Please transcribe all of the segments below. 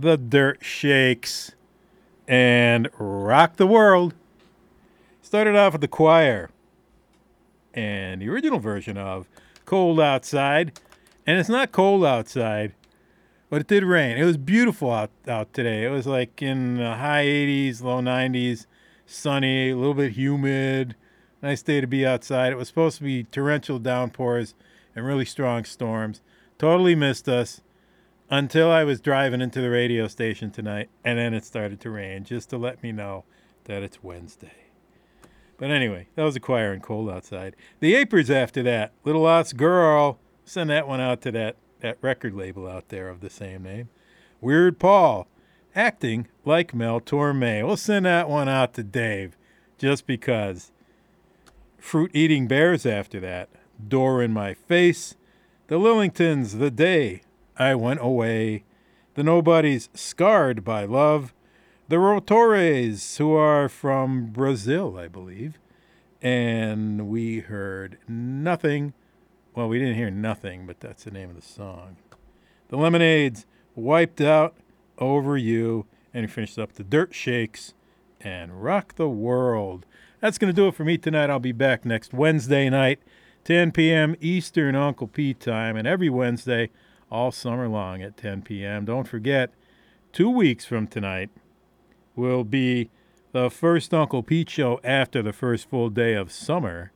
the Dirt Shakes, and Rock the World. Started off with the Choir and the original version of Cold Outside. And it's not cold outside, but it did rain. It was beautiful out today. It was like in the high 80s, low 90s, sunny, a little bit humid. Nice day to be outside. It was supposed to be torrential downpours and really strong storms. Totally missed us until I was driving into the radio station tonight, and then it started to rain just to let me know that it's Wednesday. But anyway, that was the Choir and Cold Outside. The Apers after that. Little Lost Girl. Send that one out to that record label out there of the same name. Weird Paul. Acting like Mel Torme. We'll send that one out to Dave just because. Fruit Eating Bears after that. Door in My Face. The Lillingtons, The Day I Went Away. The Nobodies, Scarred by Love. The Rotores, who are from Brazil, I believe. And we heard Nothing. Well, we didn't hear Nothing, but that's the name of the song. The Lemonades, Wiped Out Over You. And we finished up the Dirt Shakes and Rock the World. That's going to do it for me tonight. I'll be back next Wednesday night, 10 p.m. Eastern Uncle Pete time, and every Wednesday all summer long at 10 p.m. Don't forget, 2 weeks from tonight will be the first Uncle Pete show after the first full day of summer,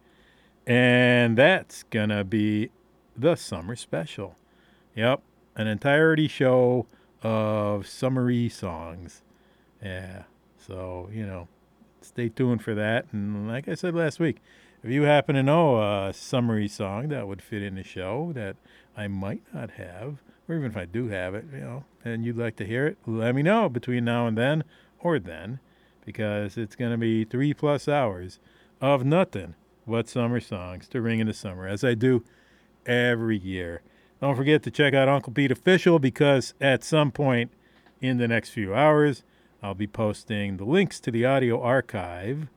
and that's going to be the summer special. Yep, an entirety show of summery songs. Yeah, so, stay tuned for that. And like I said last week, if you happen to know a summery song that would fit in the show that I might not have, or even if I do have it, and you'd like to hear it, let me know between now and then, or then, because it's going to be 3+ hours of nothing but summer songs to ring in the summer, as I do every year. Don't forget to check out Uncle Pete Official, because at some point in the next few hours, I'll be posting the links to the audio archives,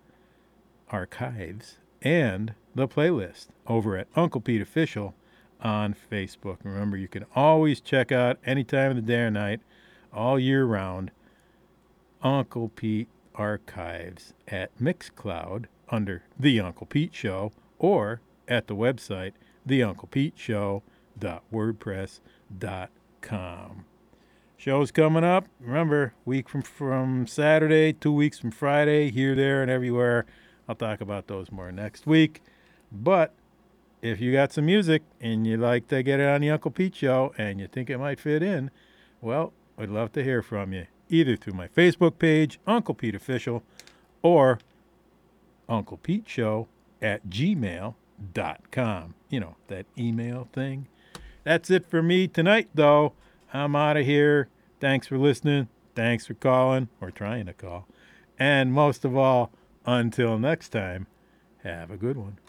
and the playlist over at Uncle Pete Official on Facebook. Remember, you can always check out any time of the day or night, all year round, Uncle Pete Archives at Mixcloud under The Uncle Pete Show, or at the website theunclepeteshow.wordpress.com. Show's coming up. Remember, week from Saturday, 2 weeks from Friday, here, there, and everywhere. I'll talk about those more next week. But if you got some music and you'd like to get it on the Uncle Pete Show and you think it might fit in, well, I'd love to hear from you, either through my Facebook page, Uncle Pete Official, or unclepeteshow@gmail.com. That email thing. That's it for me tonight, though. I'm out of here. Thanks for listening. Thanks for calling, or trying to call. And most of all, until next time, have a good one.